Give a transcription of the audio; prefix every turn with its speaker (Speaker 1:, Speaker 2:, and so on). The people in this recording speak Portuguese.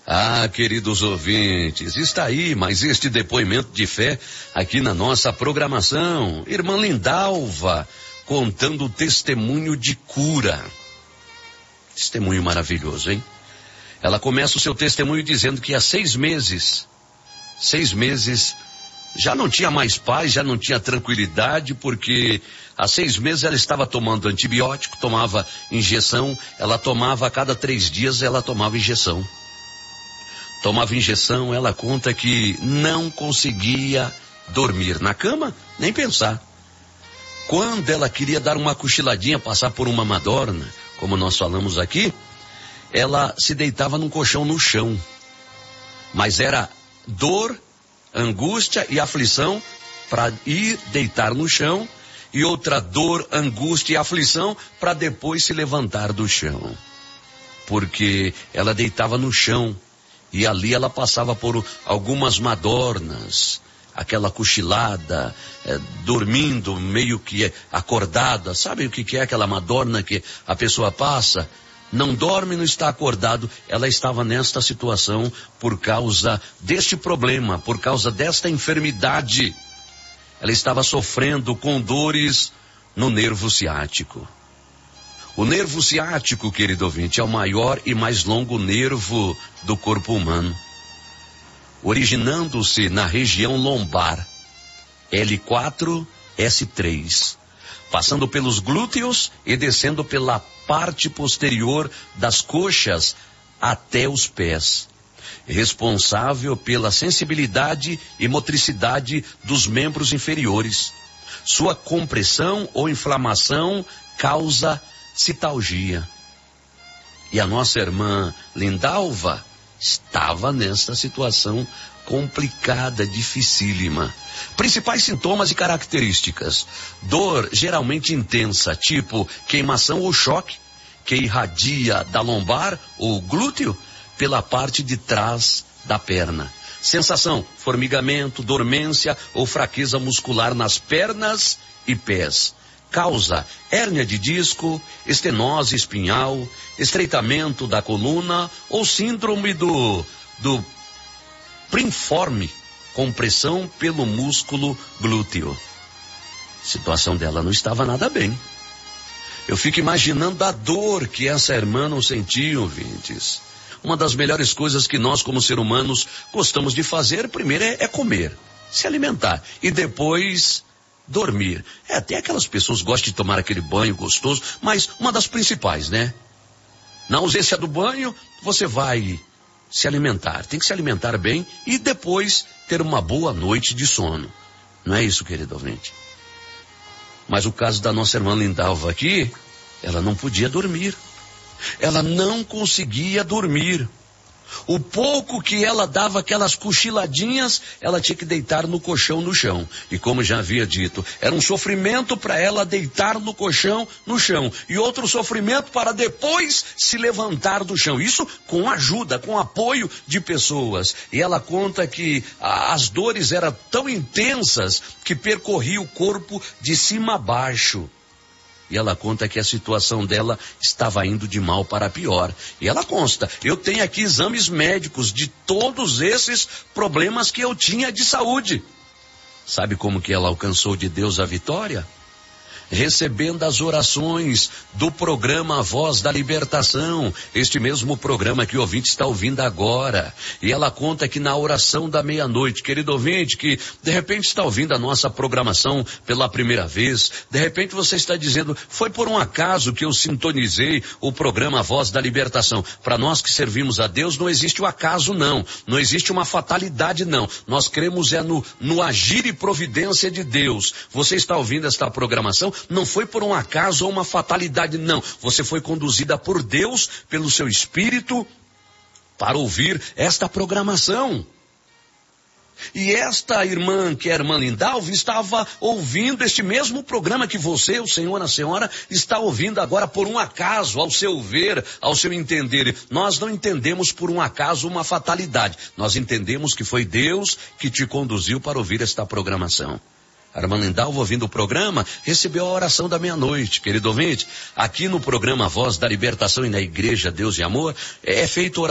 Speaker 1: Ah, queridos ouvintes, está aí mais este depoimento de fé aqui na nossa programação. Irmã Lindalva, contando o testemunho de cura. Testemunho maravilhoso, hein? Ela começa o seu testemunho dizendo que há 6 meses, já não tinha mais paz, já não tinha tranquilidade, porque há 6 meses ela estava tomando antibiótico, tomava injeção, ela tomava a cada 3 dias, ela tomava injeção. Tomava injeção, ela conta que não conseguia dormir na cama, nem pensar. Quando ela queria dar uma cochiladinha, passar por uma madorna, como nós falamos aqui, ela se deitava num colchão no chão. Mas era dor, angústia e aflição para ir deitar no chão, e outra dor, angústia e aflição para depois se levantar do chão. Porque ela deitava no chão. E ali ela passava por algumas madornas, aquela cochilada, dormindo, meio que acordada. Sabe o que é aquela madorna que a pessoa passa? Não dorme, não está acordado. Ela estava nesta situação por causa deste problema, por causa desta enfermidade. Ela estava sofrendo com dores no nervo ciático. O nervo ciático, querido ouvinte, é o maior e mais longo nervo do corpo humano, originando-se na região lombar, L4, S3, passando pelos glúteos e descendo pela parte posterior das coxas até os pés, responsável pela sensibilidade e motricidade dos membros inferiores. Sua compressão ou inflamação causa citalgia. E a nossa irmã Lindalva estava nessa situação complicada, dificílima. Principais sintomas e características: dor geralmente intensa, tipo queimação ou choque, que irradia da lombar ou glúteo pela parte de trás da perna. Sensação: formigamento, dormência ou fraqueza muscular nas pernas e pés. Causa: hérnia de disco, estenose espinhal, estreitamento da coluna ou síndrome do piriforme, compressão pelo músculo glúteo. A situação dela não estava nada bem. Eu fico imaginando a dor que essa irmã não sentia, ouvintes. Uma das melhores coisas que nós, como seres humanos, gostamos de fazer, primeiro é comer, se alimentar, e depois dormir. Até aquelas pessoas gostam de tomar aquele banho gostoso, mas uma das principais, né? Na ausência do banho, você vai se alimentar. Tem que se alimentar bem e depois ter uma boa noite de sono. Não é isso, querido ouvinte? Mas o caso da nossa irmã Lindalva aqui, ela não podia dormir. Ela não conseguia dormir. O pouco que ela dava aquelas cochiladinhas, ela tinha que deitar no colchão no chão. E como já havia dito, era um sofrimento para ela deitar no colchão no chão. E outro sofrimento para depois se levantar do chão. Isso com ajuda, com apoio de pessoas. E ela conta que as dores eram tão intensas que percorria o corpo de cima a baixo. E ela conta que a situação dela estava indo de mal para pior. E ela consta: eu tenho aqui exames médicos de todos esses problemas que eu tinha de saúde. Sabe como que ela alcançou de Deus a vitória? Recebendo as orações do programa Voz da Libertação, este mesmo programa que o ouvinte está ouvindo agora. E ela conta que na oração da meia-noite, querido ouvinte, que de repente está ouvindo a nossa programação pela primeira vez, de repente você está dizendo: foi por um acaso que eu sintonizei o programa Voz da Libertação. Para nós que servimos a Deus, não existe o acaso, não. Não existe uma fatalidade, não. Nós cremos no agir e providência de Deus. Você está ouvindo esta programação? Não foi por um acaso ou uma fatalidade, não. Você foi conduzida por Deus, pelo seu Espírito, para ouvir esta programação. E esta irmã, que é a irmã Lindalva, estava ouvindo este mesmo programa que você, o senhor, a senhora, está ouvindo agora por um acaso, ao seu ver, ao seu entender. Nós não entendemos por um acaso uma fatalidade. Nós entendemos que foi Deus que te conduziu para ouvir esta programação. A irmã Lindalva, ouvindo o programa, recebeu a oração da meia-noite. Querido ouvinte, aqui no programa Voz da Libertação e na Igreja Deus e Amor, é feita oração